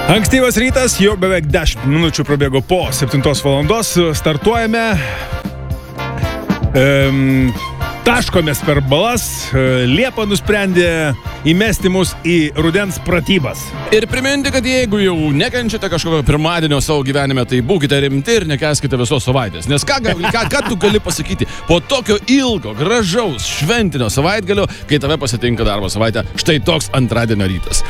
Ankstyvas rytas, jau beveik 10 minučių prabėgo po 7 valandos. Startuojame, taškomės per balas. Liepa nusprendė įmesti mus į rudens pratybas. Ir priminti, kad jeigu jau nekenčiate kažkokio pirmadienio savo gyvenime, tai būkite rimti ir nekeskite visos savaitės. Nes ką tu gali pasakyti po tokio ilgo, gražaus, šventinio savaitgalio, kai tave pasitinka darbo savaitę, štai toks antradienio rytas.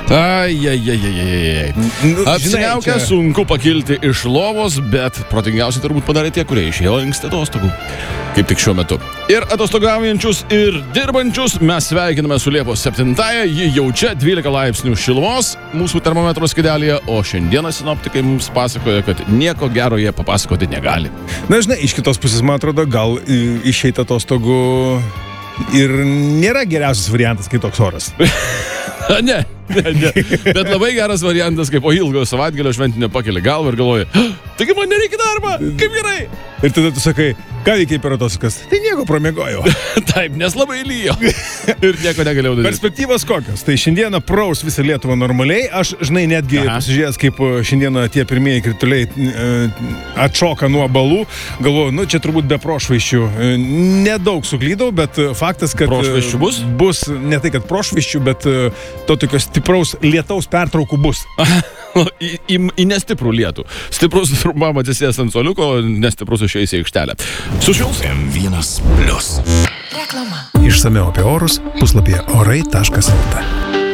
Apsiniaukę, sunku pakilti iš lovos, bet protingiausiai turbūt padarė tie, kurie išėjo anksti atostogų. Kaip tik šiuo metu. Ir atostogaujančius, ir dirbančius mes sveikiname su Liepos 7-ąją. Ji jaučia 12 laipsnių šilumos mūsų termometro skedelėje, o šiandieną sinoptikai mums pasakoja, kad nieko gero jie papasakoti negali. Na, žinai, iš kitos pusės, man atrodo, gal išeiti atostogų ir nėra geriausias variantas, kai toks oras. Ne. Bet labai geras variantas, kaip po ilgojo savaitgalio šventinio pakeli galvą ir galvoji, taigi man nereikia darbą, kaip gerai. Ir tada tu sakai, ką veikiai per atostogas? Tai nieko, pramiegojau. Taip, nes labai lyjo. Ir nieko negalėjau daryti. Perspektyvos kokios? Tai šiandieną praus visą Lietuvą normaliai. Aš, žinai, netgi pasižiūrėjęs, kaip šiandieną tie pirmieji krituliai atšoka nuo balų. Galvoju, čia turbūt be prošvaisčių. Nedaug suklydau, bet faktas, kad prošvaisčių bus? Bus ne tai, kad prošvaisčių, bet to tokio stipraus lietaus pertraukų bus. Į nestiprų lietų. Stiprus trumpam atsisės ant soliuko, nestiprus išeis į aikštelę. Sušils M1+. Reklama. Išsamiau apie orus puslapyje orai.lt.